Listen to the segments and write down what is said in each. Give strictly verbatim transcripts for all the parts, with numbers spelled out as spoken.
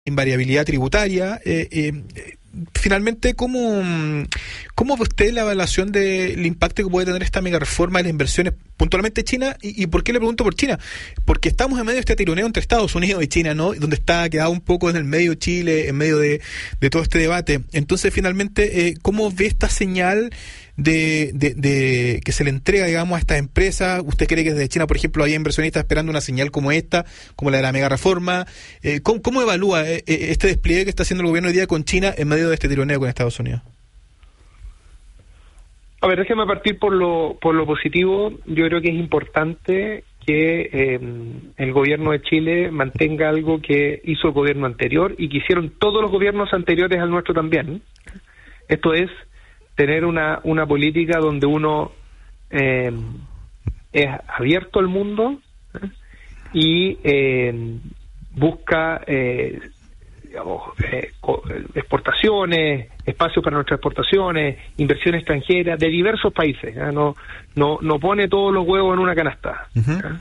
invariabilidad tributaria. Eh, eh, Finalmente, ¿cómo, ¿cómo ve usted la evaluación del impacto que puede tener esta mega reforma de las inversiones, puntualmente China? ¿Y, y por qué le pregunto por China? Porque estamos en medio de este tironeo entre Estados Unidos y China, ¿no? Donde está quedado un poco en el medio Chile, en medio de, de todo este debate. Entonces, finalmente, eh, ¿cómo ve esta señal de, de, de que se le entrega, digamos, a estas empresas? ¿Usted cree que desde China, por ejemplo, hay inversionistas esperando una señal como esta, como la de la mega reforma? Eh, ¿cómo, ¿Cómo evalúa eh, este despliegue que está haciendo el gobierno hoy día con China en medio de este tironeo con Estados Unidos? A ver, déjeme partir por lo por lo positivo. Yo creo que es importante que eh, el gobierno de Chile mantenga algo que hizo el gobierno anterior y que hicieron todos los gobiernos anteriores al nuestro también. Esto es tener una, una política donde uno eh, es abierto al mundo, ¿eh? y eh, busca eh, digamos, eh, exportaciones, espacios para nuestras exportaciones, inversión extranjera de diversos países, ¿eh? no no no pone todos los huevos en una canasta. Uh-huh.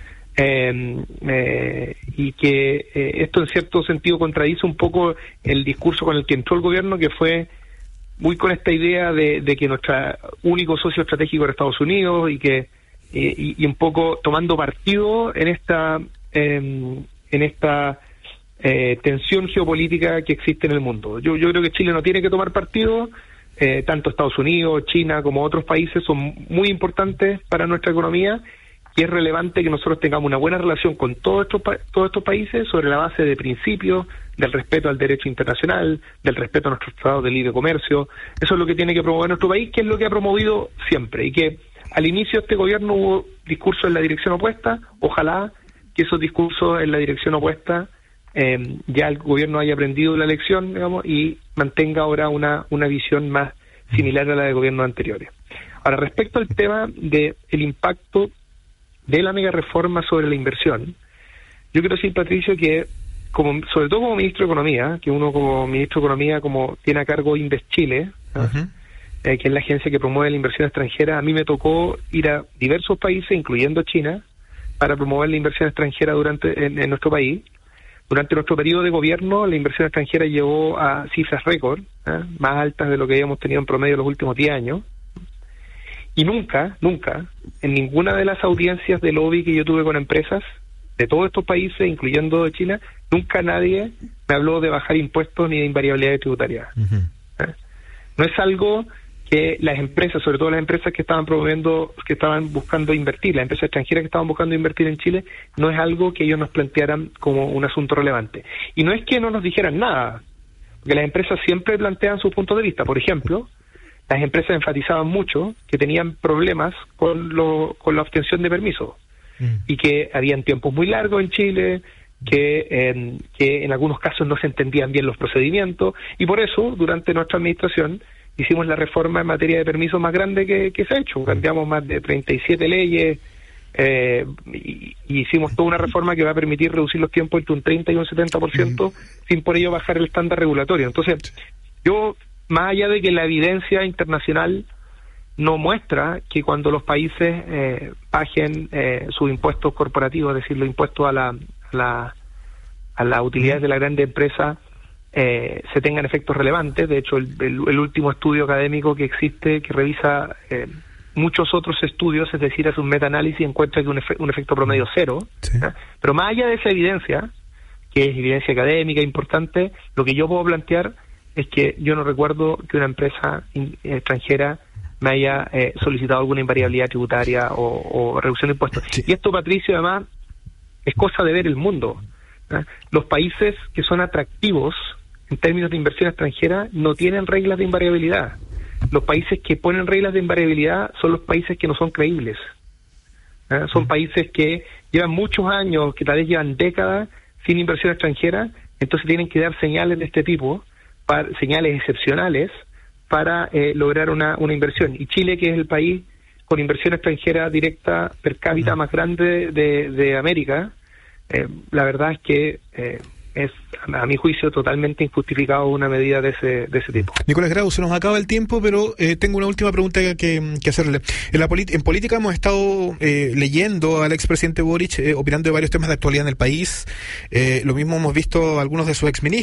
eh, eh, y que eh, esto en cierto sentido contradice un poco el discurso con el que entró el gobierno, que fue muy con esta idea de, de que nuestro único socio estratégico era Estados Unidos, y que eh, y, y un poco tomando partido en esta eh, en esta eh, tensión geopolítica que existe en el mundo. Yo yo creo que Chile no tiene que tomar partido. Eh, tanto Estados Unidos, China como otros países son muy importantes para nuestra economía, y es relevante que nosotros tengamos una buena relación con todos estos pa- todos estos países sobre la base de principios, del respeto al derecho internacional, del respeto a nuestros tratados de libre comercio. Eso es lo que tiene que promover nuestro país, que es lo que ha promovido siempre, y que al inicio de este gobierno hubo discursos en la dirección opuesta. Ojalá que esos discursos en la dirección opuesta eh, ya el gobierno haya aprendido la lección, digamos, y mantenga ahora una, una visión más similar a la de gobiernos anteriores. Ahora, respecto al tema del impacto de la mega reforma sobre la inversión, yo quiero decir, Patricio, que como sobre todo como ministro de Economía, que uno como ministro de Economía como tiene a cargo Invest Chile, ¿no? Uh-huh. eh, que es la agencia que promueve la inversión extranjera, a mí me tocó ir a diversos países, incluyendo China, para promover la inversión extranjera durante en, en nuestro país. Durante nuestro periodo de gobierno, la inversión extranjera llegó a cifras récord, ¿eh? más altas de lo que habíamos tenido en promedio los últimos diez años. Y nunca, nunca, en ninguna de las audiencias de lobby que yo tuve con empresas de todos estos países, incluyendo de China, nunca nadie me habló de bajar impuestos ni de invariabilidad tributaria. Uh-huh. ¿Eh? No es algo que las empresas, sobre todo las empresas que estaban promoviendo, que estaban buscando invertir, las empresas extranjeras que estaban buscando invertir en Chile, no es algo que ellos nos plantearan como un asunto relevante. Y no es que no nos dijeran nada, porque las empresas siempre plantean sus puntos de vista. Por ejemplo, las empresas enfatizaban mucho que tenían problemas con, lo, con la obtención de permisos, mm. y que habían tiempos muy largos en Chile, que, eh, que en algunos casos no se entendían bien los procedimientos, y por eso, durante nuestra administración, hicimos la reforma en materia de permisos más grande que, que se ha hecho. Cambiamos más de treinta y siete leyes, eh, y, y hicimos toda una reforma que va a permitir reducir los tiempos entre un treinta y un setenta por ciento, mm. sin por ello bajar el estándar regulatorio. Entonces, yo, más allá de que la evidencia internacional no muestra que cuando los países eh, bajen eh, sus impuestos corporativos, es decir, los impuestos a la a la a las utilidades de la grande empresa, eh, se tengan efectos relevantes. De hecho, el, el, el último estudio académico que existe, que revisa eh, muchos otros estudios, es decir, hace un metaanálisis y encuentra que un, efe, un efecto promedio cero. Sí. ¿eh? Pero más allá de esa evidencia, que es evidencia académica importante, lo que yo puedo plantear es que yo no recuerdo que una empresa in, extranjera me haya eh, solicitado alguna invariabilidad tributaria o, o reducción de impuestos. Sí. Y esto, Patricio, además, es cosa de ver el mundo. ¿eh? Los países que son atractivos en términos de inversión extranjera no tienen reglas de invariabilidad. Los países que ponen reglas de invariabilidad son los países que no son creíbles. ¿eh? Son países que llevan muchos años, que tal vez llevan décadas sin inversión extranjera, entonces tienen que dar señales de este tipo, para, señales excepcionales, para eh, lograr una, una inversión. Y Chile, que es el país con inversión extranjera directa per cápita más grande de, de América, eh, la verdad es que eh, es, a mi juicio, totalmente injustificado una medida de ese de ese tipo. Nicolás Grau, se nos acaba el tiempo, pero eh, tengo una última pregunta que, que hacerle. En, la en política hemos estado eh, leyendo al expresidente Boric eh, opinando de varios temas de actualidad en el país. Eh, lo mismo hemos visto algunos de sus exministros